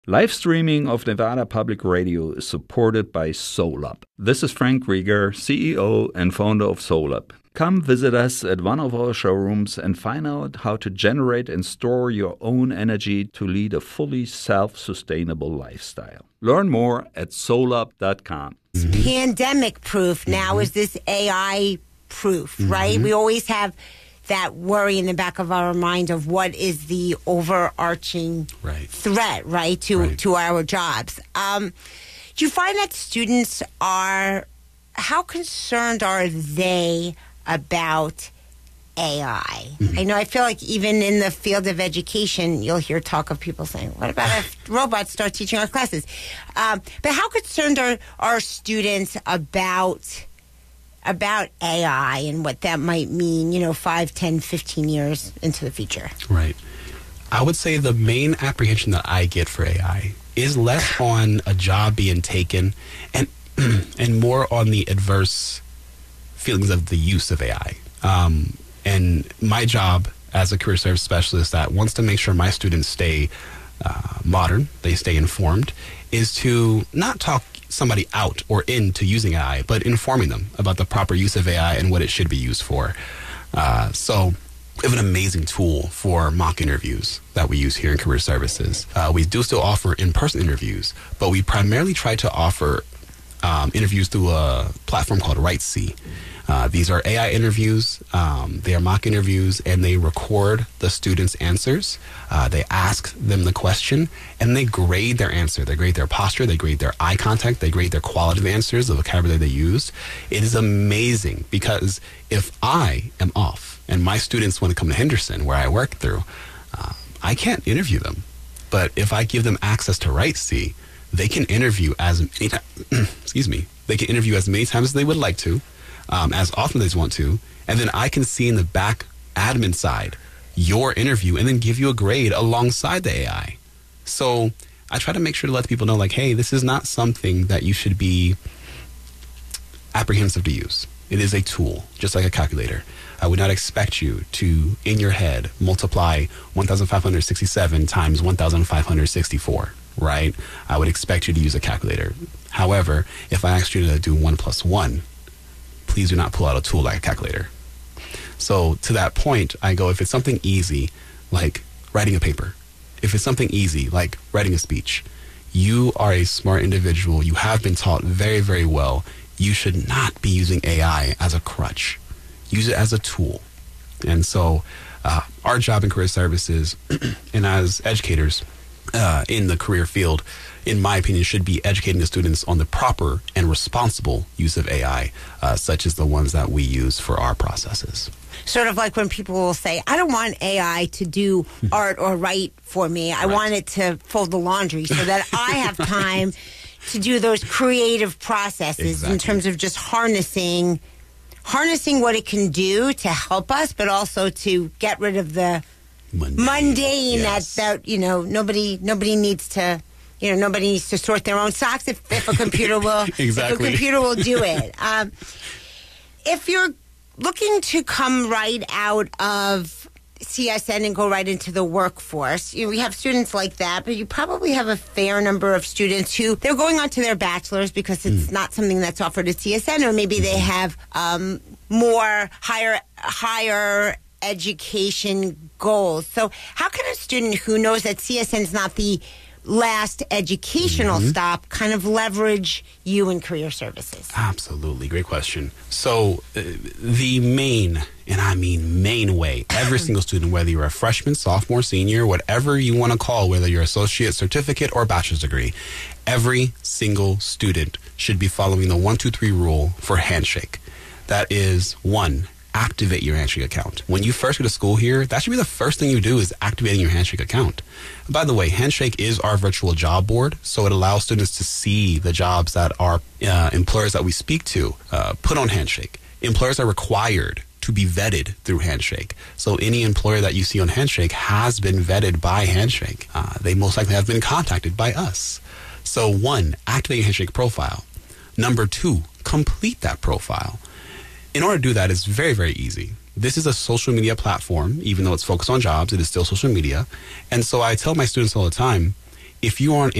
Live streaming of Nevada Public Radio is supported by SoulUp. This is Frank Rieger, CEO and founder of SoulUp. Come visit us at one of our showrooms and find out how to generate and store your own energy to lead a fully self-sustainable lifestyle. Learn more at soulup.com. Pandemic proof now is this AI proof, right? We always have that worry in the back of our mind of what is the overarching threat, right, to our jobs. Do you find that students how concerned are they about AI? I know, I feel like even in the field of education, you'll hear talk of people saying, what about if robots start teaching our classes? But how concerned are students about AI and what that might mean, 5, 10, 15 years into the future? Right. I would say the main apprehension that I get for AI is less on a job being taken and more on the adverse feelings of the use of AI. And my job as a career service specialist that wants to make sure my students stay modern, they stay informed, is to not talk somebody out or into using AI, but informing them about the proper use of AI and what it should be used for. So we have an amazing tool for mock interviews that we use here in career services. We do still offer in-person interviews, but we primarily try to offer interviews through a platform called RightC. These are AI interviews, they are mock interviews, and they record the students' answers. They ask them the question, and they grade their answer. They grade their posture, they grade their eye contact, they grade their quality of answers, the vocabulary they used. It is amazing because if I am off and my students want to come to Henderson, where I work through, I can't interview them. But if I give them access to RightC, they can interview as many they can interview as many times as they would like to, as often as they want to, and then I can see in the back admin side your interview and then give you a grade alongside the AI. So I try to make sure to let people know, like, hey, this is not something that you should be apprehensive to use. It is a tool, just like a calculator. I would not expect you to, in your head, multiply 1,567 times 1,564, right? I would expect you to use a calculator. However, if I asked you to do 1 plus 1, please do not pull out a tool like a calculator. So to that point, I go, if it's something easy, like writing a paper, if it's something easy, like writing a speech, you are a smart individual. You have been taught very, very well. You should not be using AI as a crutch. Use it as a tool. And so our job in career services and as educators in the career field, in my opinion, should be educating the students on the proper and responsible use of AI, such as the ones that we use for our processes. Sort of like when people will say, I don't want AI to do art or write for me. I want it to fold the laundry so that I have time to do those creative processes in terms of just harnessing what it can do to help us, but also to get rid of the mundane that nobody needs to. Nobody needs to sort their own socks if a computer will. If a computer will do it. If you're looking to come right out of CSN and go right into the workforce, we have students like that, but you probably have a fair number of students who they're going on to their bachelor's because it's not something that's offered at CSN, or maybe they have more higher education goals. So how can a student who knows that CSN is not the last educational stop kind of leverage you in career services? Absolutely. Great question. So the main, and I mean main way, every single student, whether you're a freshman, sophomore, senior, whatever you want to call, whether you're associate, certificate, or bachelor's degree, every single student should be following the 1, 2, 3 rule for Handshake. That is, 1, activate your Handshake account. When you first go to school here, that should be the first thing you do, is activating your Handshake account. By the way, Handshake is our virtual job board, so it allows students to see the jobs that our employers that we speak to put on Handshake. Employers are required to be vetted through Handshake. So any employer that you see on Handshake has been vetted by Handshake. They most likely have been contacted by us. So 1, activate your Handshake profile. Number 2, complete that profile. In order to do that, it's very, very easy. This is a social media platform. Even though it's focused on jobs, it is still social media. And so I tell my students all the time, if you aren't